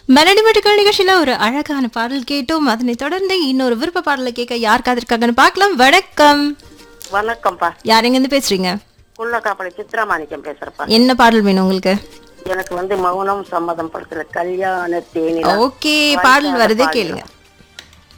Melody மட்டுக்கள் நிகழ்ச்சியில ஒரு அழகான பாடல் கேட்டோம். அதனை தொடர்ந்து இன்னொரு விருப்ப பாடலை கேட்க யார் காத்திருக்காங்கன்னு பார்க்கலாம். வணக்கம். வணக்கம்ப்பா. யார் எங்க இருந்து பேசுறீங்க? குள்ளக்காப்பளை சித்ரா மாணிக்கம் பேசுறப்பா. என்ன பாடல் வேணும் உங்களுக்கு? எனக்கு மௌனம் சம்மதம் படத்துல கல்யாண தேனில ஓகே, பாடல் வருது கேளுங்க.